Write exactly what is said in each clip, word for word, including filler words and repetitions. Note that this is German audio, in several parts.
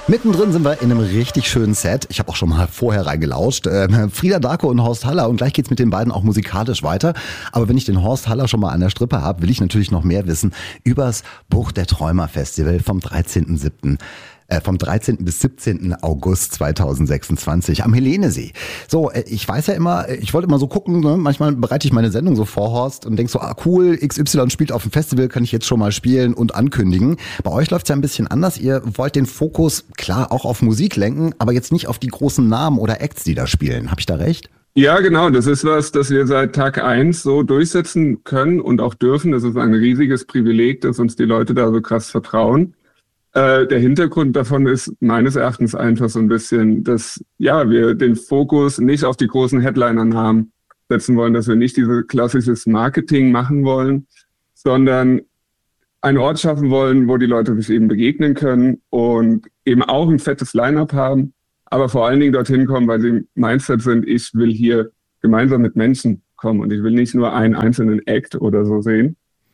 Mittendrin sind wir in einem richtig schönen Set. Ich habe auch schon mal vorher reingelauscht. Äh, Frida Darko und Horst Haller. Und gleich geht's mit den beiden auch musikalisch weiter. Aber wenn ich den Horst Haller schon mal an der Strippe habe, will ich natürlich noch mehr wissen übers Bucht der Träumer Festival vom dreizehnten siebten Äh, vom dreizehnten bis siebzehnten August zweitausendsechsundzwanzig am Helenesee. So, äh, ich weiß ja immer, ich wollte immer so gucken, ne? Manchmal bereite ich meine Sendung so vor, Horst, und denk so, ah cool, X Y spielt auf dem Festival, kann ich jetzt schon mal spielen und ankündigen. Bei euch läuft's ja ein bisschen anders. Ihr wollt den Fokus, klar, auch auf Musik lenken, aber jetzt nicht auf die großen Namen oder Acts, die da spielen. Hab ich da recht? Ja, genau. Das ist was, das wir seit Tag eins so durchsetzen können und auch dürfen. Das ist ein riesiges Privileg, dass uns die Leute da so krass vertrauen. Äh, der Hintergrund davon ist meines Erachtens einfach so ein bisschen, dass ja wir den Fokus nicht auf die großen Headliner-Namen setzen wollen, dass wir nicht dieses klassisches Marketing machen wollen, sondern einen Ort schaffen wollen, wo die Leute sich eben begegnen können und eben auch ein fettes Line-Up haben, aber vor allen Dingen dorthin kommen, weil sie im Mindset sind, ich will hier gemeinsam mit Menschen kommen und ich will nicht nur einen einzelnen Act oder so sehen.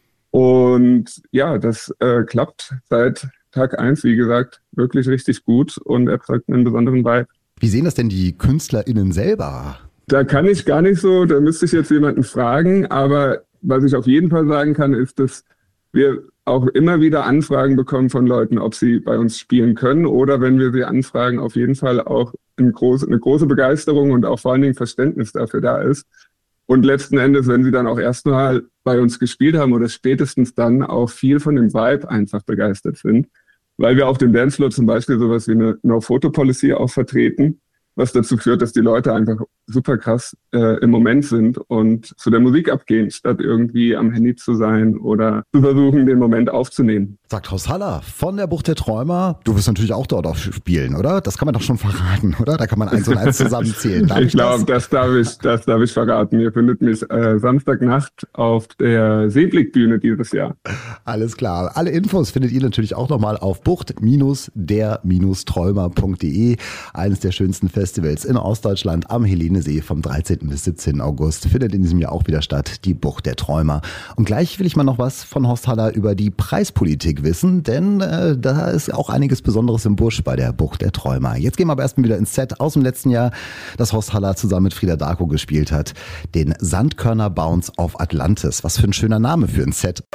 Und ja, das äh, klappt seit Tag eins, wie gesagt, wirklich richtig gut und erzeugt einen besonderen Vibe. Wie sehen das denn die KünstlerInnen selber? Da kann ich gar nicht so, da müsste ich jetzt jemanden fragen, aber was ich auf jeden Fall sagen kann, ist, dass wir auch immer wieder Anfragen bekommen von Leuten, ob sie bei uns spielen können oder wenn wir sie anfragen, auf jeden Fall auch eine große, eine große Begeisterung und auch vor allen Dingen Verständnis dafür da ist. Und letzten Endes, wenn sie dann auch erstmal bei uns gespielt haben oder spätestens dann auch viel von dem Vibe einfach begeistert sind, weil wir auf dem Dancefloor zum Beispiel sowas wie eine No-Photo-Policy auch vertreten, was dazu führt, dass die Leute einfach super krass äh, im Moment sind und zu der Musik abgehen, statt irgendwie am Handy zu sein oder zu versuchen, den Moment aufzunehmen. Sagt Horst Haller von der Bucht der Träumer. Du wirst natürlich auch dort auch spielen, oder? Das kann man doch schon verraten, oder? Da kann man eins und eins zusammenzählen. Darf ich, ich glaube, das? das darf ich, das darf ich verraten. Ihr findet mich äh, Samstagnacht auf der Seeblickbühne dieses Jahr. Alles klar. Alle Infos findet ihr natürlich auch nochmal auf bucht der Träumer punkt de. Eines der schönsten Festivals in Ostdeutschland am Helenesee vom dreizehnten bis siebzehnten August. Findet in diesem Jahr auch wieder statt, die Bucht der Träumer. Und gleich will ich mal noch was von Horst Haller über die Preispolitik wissen, denn äh, da ist auch einiges Besonderes im Busch bei der Bucht der Träumer. Jetzt gehen wir aber erstmal wieder ins Set aus dem letzten Jahr, das Horst Haller zusammen mit Frida Darko gespielt hat. Den Sandkörner Bounce auf Atlantis. Was für ein schöner Name für ein Set.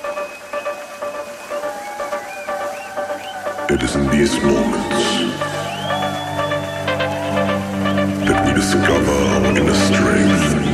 It is in these moments that we discover our inner strength.